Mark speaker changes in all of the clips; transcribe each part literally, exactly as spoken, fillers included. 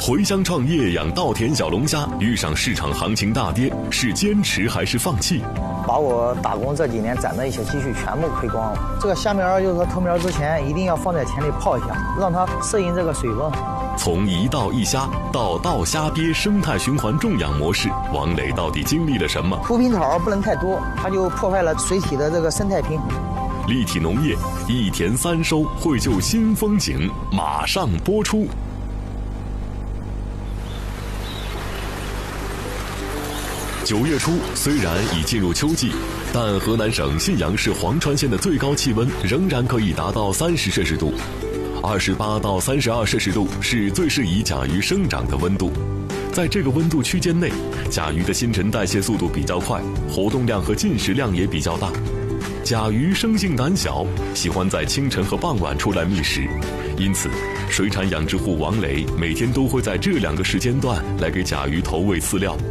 Speaker 1: 回乡创业养稻田小龙虾，遇上市场行情大跌，是坚持还是放弃？
Speaker 2: 把我打工这几年攒的一些积蓄全部亏光了。这个虾苗就是说投苗之前一定要放在田里泡一下，让它适应这个水温。
Speaker 1: 从一稻一虾到稻虾鳖生态循环种养模式，王磊到底经历了什么？
Speaker 2: 浮萍草不能太多，它就破坏了水体的这个生态平衡。
Speaker 1: 立体农业一田三收，绘就新风景，马上播出。九月初，虽然已进入秋季，但河南省信阳市黄川县的最高气温仍然可以达到三十摄氏度，二十八到三十二摄氏度是最适宜甲鱼生长的温度。在这个温度区间内，甲鱼的新陈代谢速度比较快，活动量和进食量也比较大。甲鱼生性胆小，喜欢在清晨和傍晚出来觅食，因此水产养殖户王磊每天都会在这两个时间段来给甲鱼投喂饲料。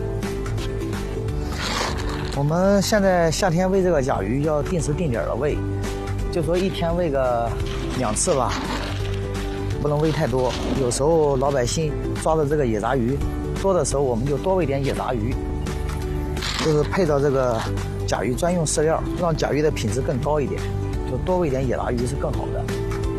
Speaker 2: 我们现在夏天喂这个甲鱼要定时定点的喂，就说一天喂个两次吧，不能喂太多。有时候老百姓抓的这个野杂鱼多的时候，我们就多喂点野杂鱼，就是配到这个甲鱼专用饲料，让甲鱼的品质更高一点，就多喂点野杂鱼是更好的。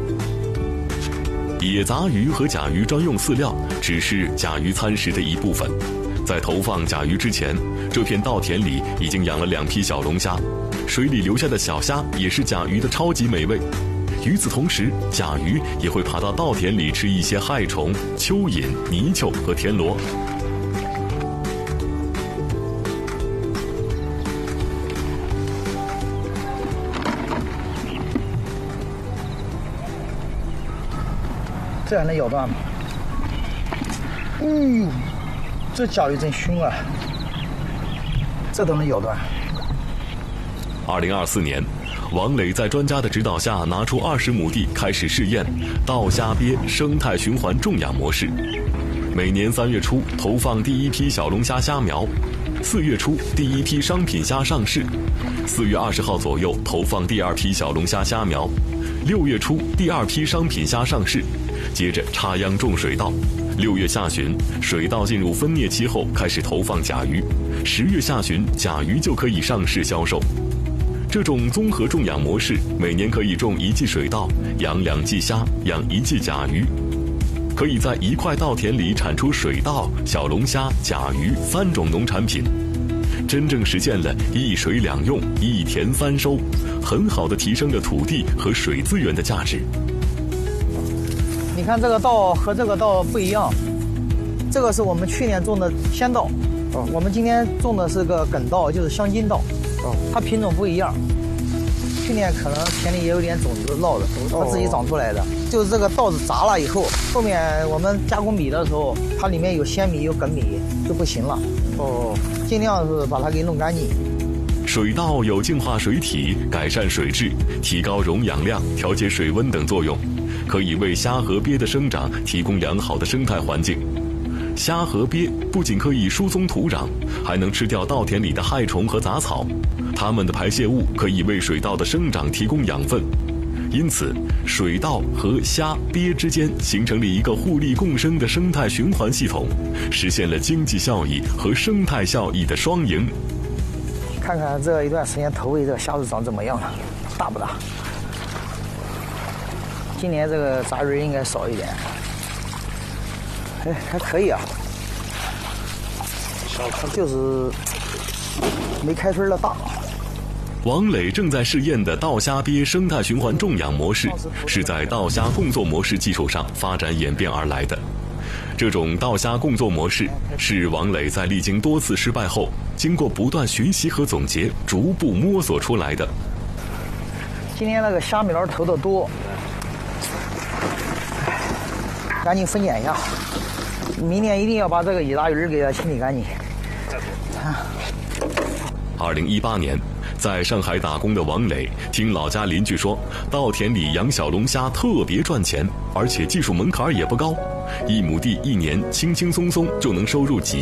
Speaker 1: 野杂鱼和甲鱼专用饲料只是甲鱼餐食的一部分。在投放甲鱼之前，这片稻田里已经养了两批小龙虾，水里留下的小虾也是甲鱼的超级美味。与此同时，甲鱼也会爬到稻田里吃一些害虫、蚯蚓、泥鳅和田螺。
Speaker 2: 这还能咬断吗？哎呦，这甲鱼真凶啊！这都能咬断。
Speaker 1: 二零二四年，王磊在专家的指导下，拿出二十亩地开始试验稻虾鳖生态循环种养模式。每年三月初投放第一批小龙虾虾苗，四月初第一批商品虾上市，四月二十号左右投放第二批小龙虾虾苗，六月初第二批商品虾上市，接着插秧种水稻。六月下旬，水稻进入分蘖期后，开始投放甲鱼。十月下旬，甲鱼就可以上市销售。这种综合种养模式，每年可以种一季水稻，养两季虾，养一季甲鱼，可以在一块稻田里产出水稻、小龙虾、甲鱼三种农产品，真正实现了一水两用、一田三收，很好的提升了土地和水资源的价值。
Speaker 2: 你看这个稻和这个稻不一样，这个是我们去年种的鲜稻，哦，我们今天种的是个梗稻，就是香金稻，哦，它品种不一样。去年可能田里也有点种子落的，它自己长出来的。就是这个稻子杂了以后，后面我们加工米的时候，它里面有鲜米有梗米就不行了，哦，尽量是把它给弄干净。
Speaker 1: 水稻有净化水体、改善水质、提高溶氧量、调节水温等作用，可以为虾和鳖的生长提供良好的生态环境。虾和鳖不仅可以疏松土壤，还能吃掉稻田里的害虫和杂草，它们的排泄物可以为水稻的生长提供养分。因此，水稻和虾、鳖之间形成了一个互利共生的生态循环系统，实现了经济效益和生态效益的双赢。
Speaker 2: 看看这一段时间投喂这个虾子长怎么样了，大不大？今年这个杂鱼应该少一点，哎，还可以啊，就是没开春的大。
Speaker 1: 王磊正在试验的稻虾鳖生态循环种养模式，是在稻虾共作模式基础上发展演变而来的。这种稻虾共作模式是王磊在历经多次失败后，经过不断学习和总结，逐步摸索出来的。
Speaker 2: 今天那个虾苗投的多，赶紧分拣一下，明年一定要把这个野杂鱼给它清理干净。
Speaker 1: 二零一八年，在上海打工的王磊听老家邻居说，稻田里养小龙虾特别赚钱，而且技术门槛也不高，一亩地一年轻轻松松就能收入几